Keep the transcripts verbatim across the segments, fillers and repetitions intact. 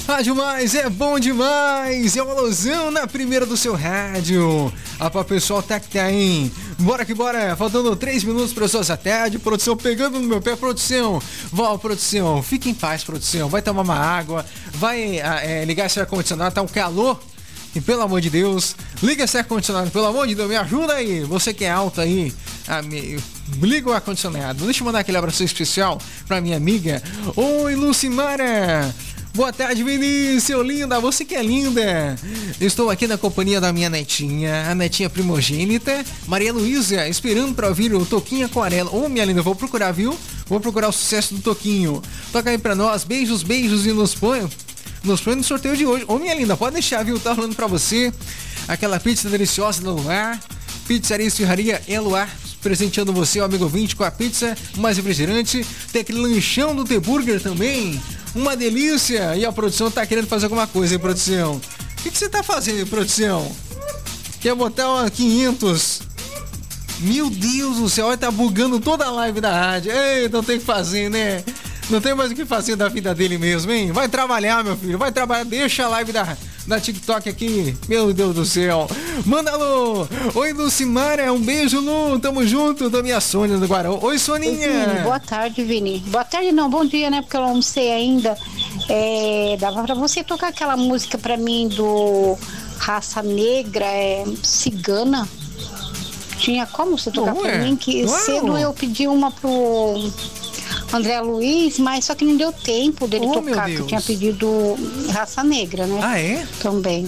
Rádio Mais é bom demais, é uma alusão na primeira do seu rádio. Ah, pra pessoal tá que tá aí. Bora que bora, faltando três minutos para as suas da tarde. Produção pegando no meu pé, produção. Vó, produção, fique em paz, produção. Vai tomar uma água, vai é, ligar esse ar-condicionado, tá um calor. E pelo amor de Deus, liga esse ar-condicionado, pelo amor de Deus, me ajuda aí. Você que é alto aí, ah, me, liga o ar-condicionado. Deixa eu mandar aquele abraço especial pra minha amiga. Oi, Lucimara. Boa tarde, Vinícius, linda, você que é linda. Estou aqui na companhia da minha netinha, a netinha primogênita, Maria Luísa, esperando para ouvir o Toquinho Aquarela. Ô, oh, minha linda, vou procurar, viu? Vou procurar o sucesso do Toquinho. Toca aí pra nós, beijos, beijos e nos põe, nos põe no sorteio de hoje. Ô, oh, minha linda, pode deixar, viu? Tá rolando pra você aquela pizza deliciosa do Luar, Pizzaria e Esfirraria Eluar, presenteando você, o amigo ouvinte, com a pizza mais refrigerante. Tem aquele lanchão do T-Burger também. Uma delícia! E a produção tá querendo fazer alguma coisa, hein, produção? O que, que você tá fazendo, produção? Quer botar uma quinhentos? Meu Deus do céu, tá bugando toda a live da rádio. Ei, não tem o que fazer, né? Não tem mais o que fazer da vida dele mesmo, hein? Vai trabalhar, meu filho, vai trabalhar. Deixa a live da, da TikTok aqui. Meu Deus do céu. Manda, Lu. Oi, Lucimara, um beijo, Lu. Tamo junto. Da minha Sônia do Guarão. Oi, Soninha. Oi, Vini. Boa tarde, Vini. Boa tarde, não. Bom dia, né? Porque eu não almocei ainda. É, dava pra você tocar aquela música pra mim do Raça Negra, é, Cigana. Tinha como você tocar Ué? pra mim? Que Uau. Cedo eu pedi uma pro André Luiz, mas só que não deu tempo dele Oh, tocar, que eu tinha pedido Raça Negra, né? Ah, é? Também.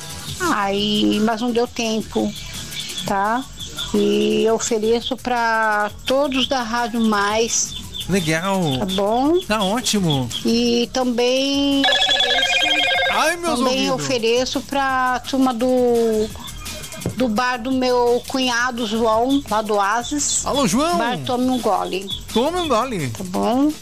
Aí, mas não deu tempo, tá? E eu ofereço para todos da Rádio Mais. Legal. Tá bom? Tá ótimo. E também ofereço, Ai, meus também ouvidos. ofereço para a turma do do bar do meu cunhado João, lá do Oasis. Alô, João. Bar Tome um Gole. Tome um gole. Tá bom?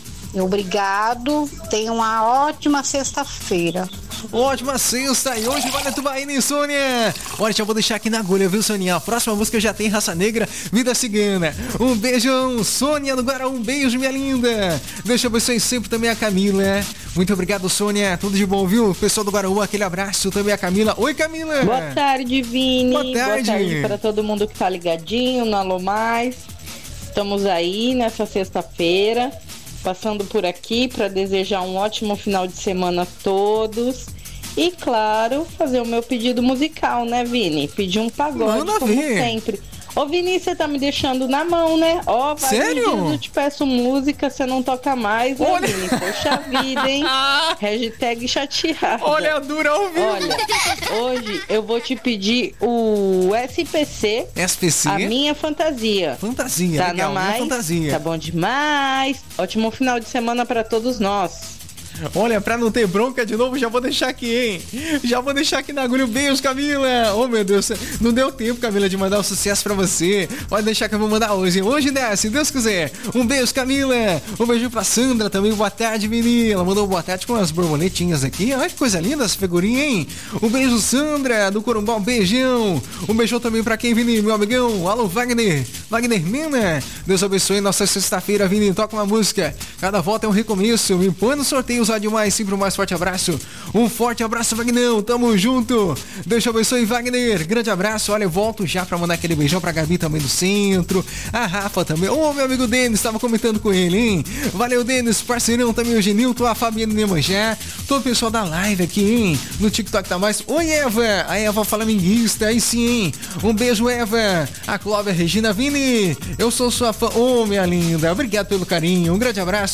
Obrigado. Tenha uma ótima sexta-feira. Ótima sexta e hoje vale Tubaína e Sônia. Olha, já vou deixar aqui na agulha, viu, Soninha? A próxima música já tem Raça Negra, Vida Cigana. Um beijão, Sônia do Guará, um beijo, minha linda. Deixa eu abençoe sempre também a Camila. Muito obrigado, Sônia. Tudo de bom, viu? Pessoal do Guaraú, aquele abraço também a Camila. Oi, Camila. Boa tarde, Vini. Boa tarde. Boa tarde para todo mundo que tá ligadinho no Alô Mais. Estamos aí nessa sexta-feira, passando por aqui para desejar um ótimo final de semana a todos. E, claro, fazer o meu pedido musical, né, Vini? Pedir um pagode, Manda como ver. sempre. Ô, Vini, você tá me deixando na mão, né? Ó, vai Sério? um dia eu te peço música, você não toca mais, né, Olha. Vini? Poxa vida, hein? Hashtag chateada. Olha a dura ao vivo. Olha, hoje eu vou te pedir o S P C, S P C. A Minha Fantasia. Fantasia, Tá legal, na minha mais? fantasia. Tá bom demais. Ótimo final de semana pra todos nós. Olha, pra não ter bronca de novo, já vou deixar aqui, hein? Já vou deixar aqui na agulha. Beijo, Camila. Oh, meu Deus. Não deu tempo, Camila, de mandar um sucesso pra você. Pode deixar que eu vou mandar hoje. Hoje, né? Se Deus quiser. Um beijo, Camila. Um beijo pra Sandra também. Boa tarde, menina. Ela mandou boa tarde com as borboletinhas aqui. Olha que coisa linda essa figurinha, hein? Um beijo, Sandra, do Corumbá. Um beijão. Um beijão também pra quem, Vini? Meu amigão. Alô, Wagner. Wagner Mina. Deus abençoe nossa sexta-feira, Vini. Toca uma música. Cada volta é um recomeço. Me põe no sorteio. Rádio Mais, sempre um mais forte abraço. Um forte abraço, Wagner. Tamo junto. Deus te abençoe, Wagner. Grande abraço. Olha, eu volto já pra mandar aquele beijão pra Gabi também do centro. A Rafa também. Ô, oh, meu amigo Denis, tava comentando com ele, hein? Valeu, Denis. Parceirão também, o Genilton, a Fabiana Nemanjá. Todo o pessoal da live aqui, hein? No TikTok tá mais. Oi, Eva. A Eva flamenguista. Aí sim, hein? Um beijo, Eva. A Clóvia Regina Vini. Eu sou sua fã. Ô, oh, minha linda. Obrigado pelo carinho. Um grande abraço.